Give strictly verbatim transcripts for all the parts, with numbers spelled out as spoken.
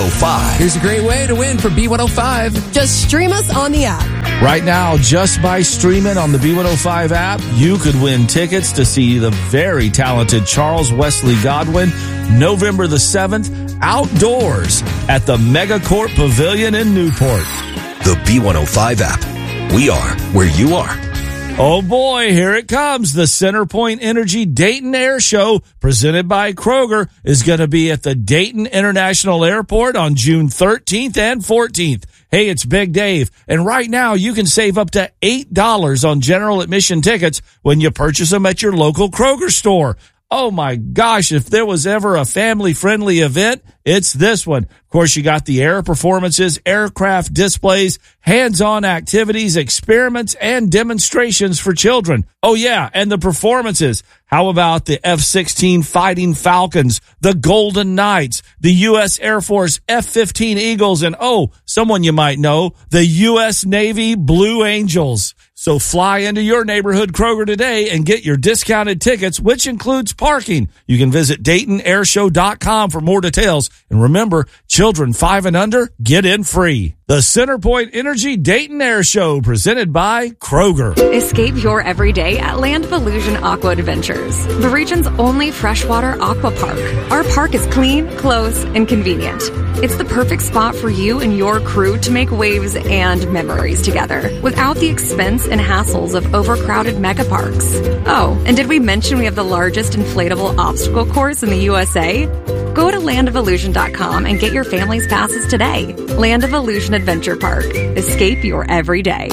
oh five. Here's a great way to win for B one oh five. Just stream us on the app. Right now, just by streaming on the B one oh five app, you could win tickets to see the very talented Charles Wesley Godwin November the seventh outdoors at the Megacorp Pavilion in Newport. The B one oh five app. We are where you are. Oh boy, here it comes. The CenterPoint Energy Dayton Air Show, presented by Kroger, is going to be at the Dayton International Airport on June thirteenth and fourteenth. Hey, it's Big Dave, and right now you can save up to eight dollars on general admission tickets when you purchase them at your local Kroger store. Oh my gosh, if there was ever a family-friendly event, it's this one. Of course, you got the air performances, aircraft displays, hands-on activities, experiments, and demonstrations for children. Oh yeah, and the performances. How about the F sixteen Fighting Falcons, the Golden Knights, the U S Air Force F fifteen Eagles, and oh, someone you might know, the U S Navy Blue Angels. So fly into your neighborhood Kroger today and get your discounted tickets, which includes parking. You can visit Dayton Air Show dot com for more details. And remember, children five and under, get in free. The CenterPoint Energy Dayton Air Show, presented by Kroger. Escape your everyday at Land of Illusion Aqua Adventures, the region's only freshwater aqua park. Our park is clean, close, and convenient. It's the perfect spot for you and your crew to make waves and memories together without the expense and hassles of overcrowded mega parks. Oh, and did we mention we have the largest inflatable obstacle course in the U S A? Go to land of illusion dot com and get your family's passes today. Land of Illusion Adventure Park. Escape your everyday.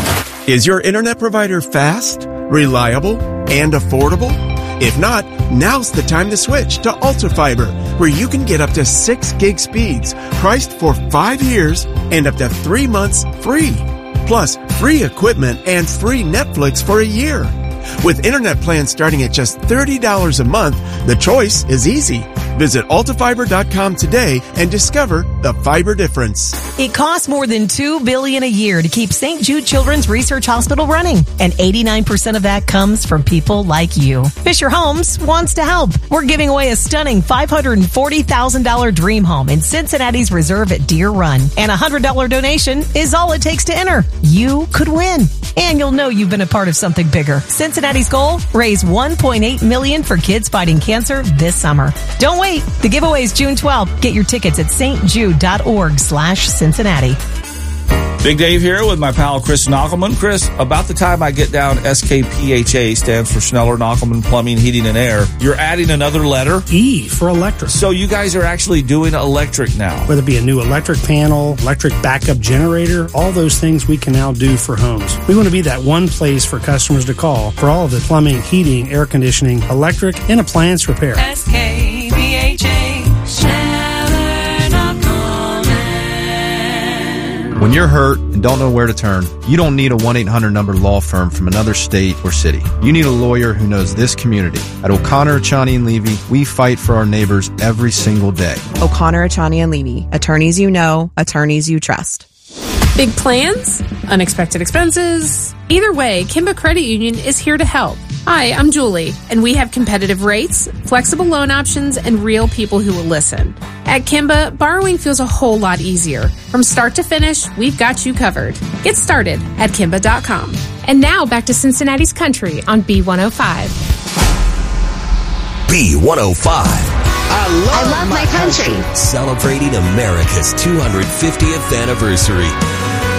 Is your internet provider fast, reliable, and affordable? If not, now's the time to switch to Alta Fiber, where you can get up to six gig speeds, priced for five years and up to three months free. Plus, free equipment and free Netflix for a year. With internet plans starting at just thirty dollars a month, the choice is easy. Visit alta fiber dot com today and discover the fiber difference. It costs more than two billion dollars a year to keep Saint Jude Children's Research Hospital running, and eighty-nine percent of that comes from people like you. Fisher Homes wants to help. We're giving away a stunning five hundred forty thousand dollars dream home in Cincinnati's Reserve at Deer Run, and a one hundred dollars donation is all it takes to enter. You could win, and you'll know you've been a part of something bigger. Cincinnati's goal, raise one point eight million dollars for kids fighting cancer this summer. Don't wait. The giveaway is June twelfth. Get your tickets at stjude.org slash Cincinnati. Big Dave here with my pal Chris Knockelman. Chris, about the time I get down S K P H A, stands for Schneller Knockelman Plumbing, Heating, and Air, you're adding another letter? E for electric. So you guys are actually doing electric now? Whether it be a new electric panel, electric backup generator, all those things we can now do for homes. We want to be that one place for customers to call for all of the plumbing, heating, air conditioning, electric, and appliance repair. S K P H A, Schneller Knockelman. When you're hurt and don't know where to turn, you don't need a one eight hundred number law firm from another state or city. You need a lawyer who knows this community. At O'Connor, Achani and Levy, we fight for our neighbors every single day. O'Connor, Achani and Levy. Attorneys you know, attorneys you trust. Big plans? Unexpected expenses? Either way, Kimba Credit Union is here to help. Hi, I'm Julie, and we have competitive rates, flexible loan options, and real people who will listen. At Kimba, borrowing feels a whole lot easier. From start to finish, we've got you covered. Get started at kimba dot com. And now back to Cincinnati's Country on B one oh five. B one oh five. I love, I love my, my country. country. Celebrating America's two hundred fiftieth anniversary.